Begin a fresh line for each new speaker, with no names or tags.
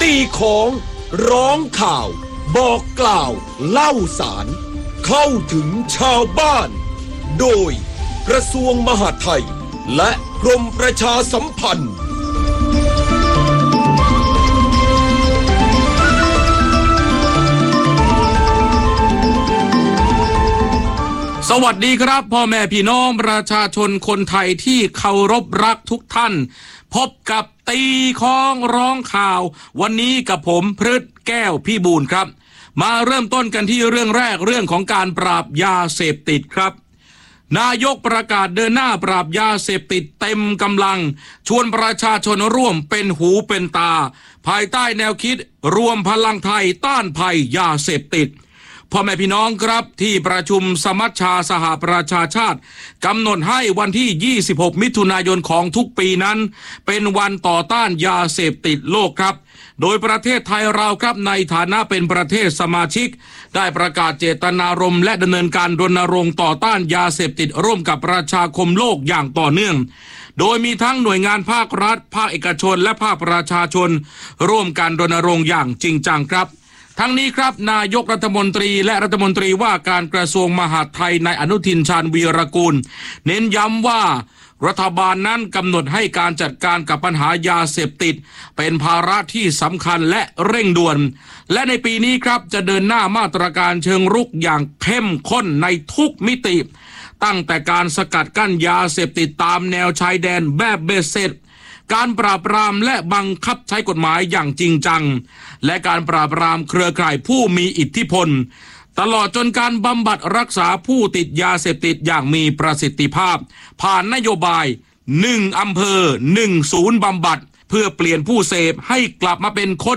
ตีของร้องข่าวบอกกล่าวเล่าสารเข้าถึงชาวบ้านโดยกระทรวงมหาดไทยและกรมประชาสัมพันธ์
สวัสดีครับพ่อแม่พี่น้องประชาชนคนไทยที่เคารพรักทุกท่านพบกับตีของร้องข่าววันนี้กับผมพฤทธิ์แก้วพี่บูลครับมาเริ่มต้นกันที่เรื่องแรกเรื่องของการปราบยาเสพติดครับนายกประกาศเดินหน้าปราบยาเสพติดเต็มกำลังชวนประชาชนร่วมเป็นหูเป็นตาภายใต้แนวคิดรวมพลังไทยต้านภัยยาเสพติดพ่อแม่พี่น้องครับที่ประชุมสมัชชาสหประชาชาติกำหนดให้วันที่26มิถุนายนของทุกปีนั้นเป็นวันต่อต้านยาเสพติดโลกครับโดยประเทศไทยเราครับในฐานะเป็นประเทศสมาชิกได้ประกาศเจตนารมณ์และดำเนินการรณรงค์ต่อต้านยาเสพติดร่วมกับประชาคมโลกอย่างต่อเนื่องโดยมีทั้งหน่วยงานภาครัฐภาคเอกชนและภาคประชาชนร่วมกันรณรงค์อย่างจริงจังครับทั้งนี้ครับนายกรัฐมนตรีและรัฐมนตรีว่าการกระทรวงมหาดไทยนายอนุทินชาญวีรกูลเน้นย้ำว่ารัฐบาลนั้นกำหนดให้การจัดการกับปัญหายาเสพติดเป็นภาระที่สำคัญและเร่งด่วนและในปีนี้ครับจะเดินหน้ามาตรการเชิงรุกอย่างเข้มข้นในทุกมิติตั้งแต่การสกัดกั้นยาเสพติดตามแนวชายแดนแบบเบ็ดเสร็จการปราบปรามและบังคับใช้กฎหมายอย่างจริงจังและการปราบปรามเครือข่ายผู้มีอิทธิพลตลอดจนการบำบัดรักษาผู้ติดยาเสพติดอย่างมีประสิทธิภาพผ่านนโยบาย1 อำเภอ 1 ศูนย์บำบัดเพื่อเปลี่ยนผู้เสพให้กลับมาเป็นคน